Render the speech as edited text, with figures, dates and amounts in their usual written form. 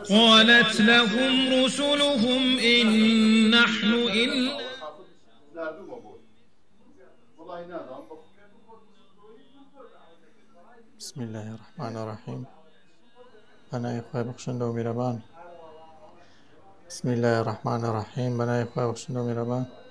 قالت لهم رسلهم إن نحن إلا بسم الله الرحمن الرحيم. بنای خدای بخشنده و میربان. بسم الله الرحمن الرحیم. بنای خدای بخشنده و میربان.